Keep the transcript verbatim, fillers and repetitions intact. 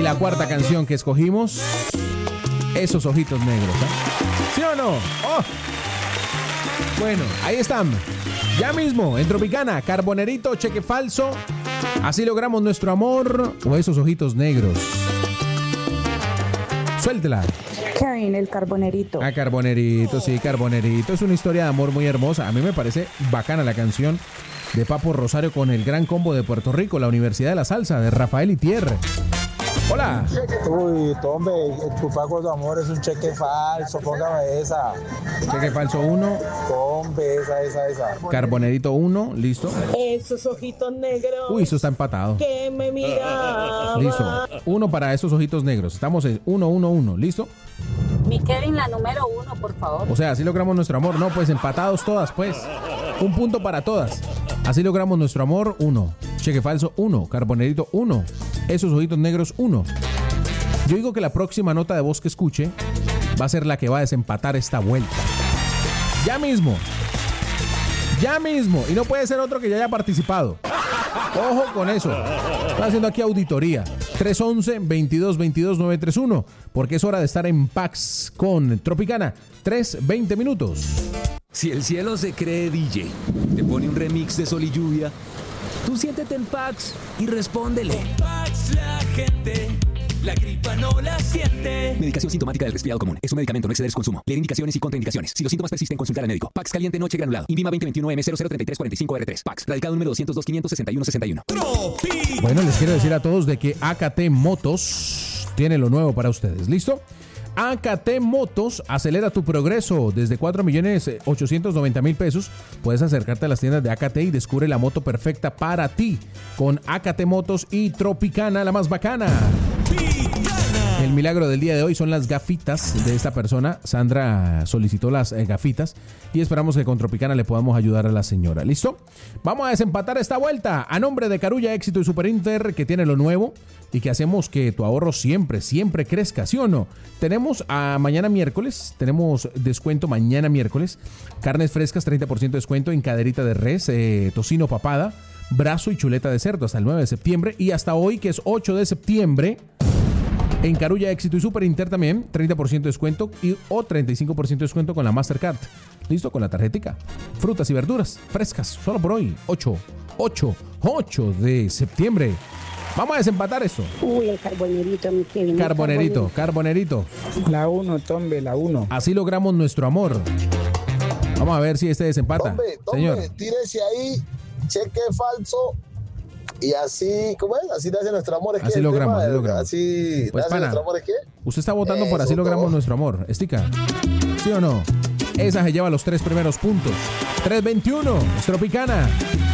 Y la cuarta canción que escogimos, Esos Ojitos Negros, ¿eh? ¿Sí o no? ¡Oh! Bueno, ahí están. Ya mismo, en Tropicana, Carbonerito, Cheque Falso, Así Logramos Nuestro Amor o Esos Ojitos Negros. Suéltela. Kevin, el Carbonerito. Ah, Carbonerito, sí, Carbonerito. Es una historia de amor muy hermosa. A mí me parece bacana la canción de Papo Rosario con el Gran Combo de Puerto Rico, la Universidad de la Salsa, de Rafael Itier. Hola. Uy, Tombe, tu Paco de amor es un cheque falso, póngame esa. Cheque falso uno. Tombe, esa, esa, esa. Carbonerito uno, listo. Esos ojitos negros. Uy, eso está empatado. Que me miraba. Listo. Uno para Esos Ojitos Negros. Estamos en uno, uno, uno. ¿Listo? Mi Kevin, la número uno, por favor. O sea, Así Logramos Nuestro Amor. No, pues empatados todas, pues. Un punto para todas. Así Logramos Nuestro Amor, uno. Cheque Falso, uno. Carbonerito, uno. Esos Ojitos Negros, uno. Yo digo que la próxima nota de voz que escuche va a ser la que va a desempatar esta vuelta. Ya mismo. Ya mismo. Y no puede ser otro que ya haya participado. Ojo con eso. Estoy haciendo aquí auditoría. tres once, veintidós veintidós, nueve treinta y uno. Porque es hora de estar en Pax con Tropicana. tres, veinte minutos. Si el cielo se cree D J, te pone un remix de Sol y Lluvia, tú siéntete en Pax y respóndele. Con Pax la gente, la gripa no la siente. Medicación sintomática del resfriado común. Es un medicamento, no exceder su consumo. Leer indicaciones y contraindicaciones. Si los síntomas persisten, consultar al médico. Pax Caliente Noche Granulado. Invima veinte veintiuno M cero cero treinta y tres cuarenta y cinco R tres. Pax. Radicado número doscientos dos, quinientos sesenta y uno, sesenta y uno. Bueno, les quiero decir a todos de que A K T Motos tiene lo nuevo para ustedes. ¿Listo? A K T Motos acelera tu progreso. Desde cuatro millones ochocientos noventa mil pesos puedes acercarte a las tiendas de A K T y descubre la moto perfecta para ti con A K T Motos y Tropicana, la más bacana. El milagro del día de hoy son las gafitas de esta persona. Sandra solicitó las eh, gafitas y esperamos que con Tropicana le podamos ayudar a la señora. ¿Listo? Vamos a desempatar esta vuelta a nombre de Carulla Éxito y Super Inter, que tiene lo nuevo y que hacemos que tu ahorro siempre, siempre crezca, ¿sí o no? Tenemos a mañana miércoles, tenemos descuento mañana miércoles, carnes frescas, treinta por ciento de descuento en caderita de res, eh, tocino papada, brazo y chuleta de cerdo hasta el nueve de septiembre y hasta hoy, que es ocho de septiembre, en Carulla Éxito y Super Inter también, treinta por ciento de descuento y o treinta y cinco por ciento de descuento con la Mastercard. ¿Listo? Con la tarjetica. Frutas y verduras frescas, solo por hoy, ocho, ocho, ocho de septiembre. Vamos a desempatar esto. Uy, el Carbonerito, mi Kevin. Carbonerito, Carbonerito. La uno, Tombe, la uno. Así logramos nuestro amor. Vamos a ver si este desempata. Tombe, Tombe, señor. Tírese ahí, cheque falso. Y así, ¿cómo es? Así nace nuestro amor. Es así que logramos, tema, así logramos. Así pues, nace pana, nuestro amor, ¿es qué? Usted está votando por Eso Así Logramos todo. Nuestro Amor. Estica. ¿Sí o no? Esa se lleva los tres primeros puntos. tres veintiuno. Tropicana.